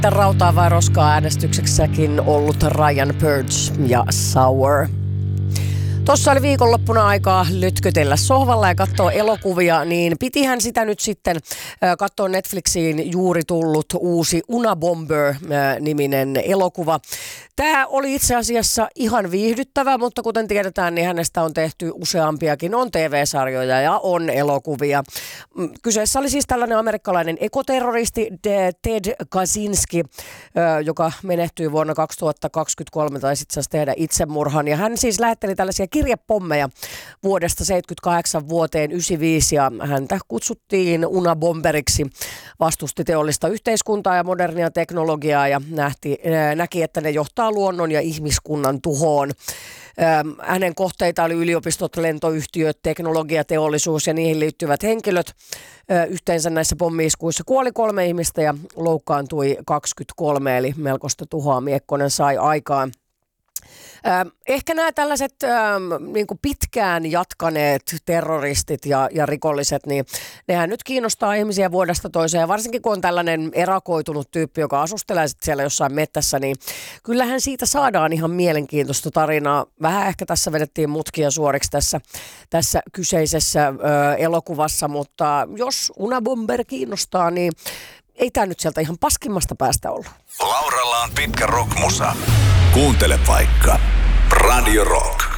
Rautaa vai roskaa äänestyksessäkin ollut Ryan Purge ja Sour. Tuossa oli viikonloppuna aikaa lytkytellä sohvalla ja katsoa elokuvia, niin pitihän sitä nyt sitten katsoa Netflixiin juuri tullut uusi Unabomber-niminen elokuva. Tämä oli itse asiassa ihan viihdyttävä, mutta kuten tiedetään, niin hänestä on tehty useampiakin. On TV-sarjoja ja on elokuvia. Kyseessä oli siis tällainen amerikkalainen ekoterroristi Ted Kaczynski, joka menehtyi vuonna 2023 tai sitten tehdä itsemurhan. Ja hän siis lähetteli tällaisia kirjepommeja vuodesta 78 vuoteen 95 ja häntä kutsuttiin Unabomberiksi. Vastusti teollista yhteiskuntaa ja modernia teknologiaa ja näki, että ne johtaa luonnon ja ihmiskunnan tuhoon. Hänen kohteita oli yliopistot, lentoyhtiöt, teknologiateollisuus ja niihin liittyvät henkilöt. Yhteensä näissä pommi-iskuissa kuoli 3 ihmistä ja loukkaantui 23, eli melkoista tuhoa Miekkonen sai aikaan. Ehkä nämä tällaiset niin kuin pitkään jatkaneet terroristit ja rikolliset, niin nehän nyt kiinnostaa ihmisiä vuodesta toiseen. Ja varsinkin kun on tällainen erakoitunut tyyppi, joka asustelee siellä jossain mettässä, niin kyllähän siitä saadaan ihan mielenkiintoista tarinaa. Vähän ehkä tässä vedettiin mutkia suoriksi tässä kyseisessä elokuvassa, mutta jos Unabomber kiinnostaa, niin ei tämä nyt sieltä ihan paskimmasta päästä ollut. Lauralla on pitkä rockmusa. Kuuntele vaikka Radio Rock.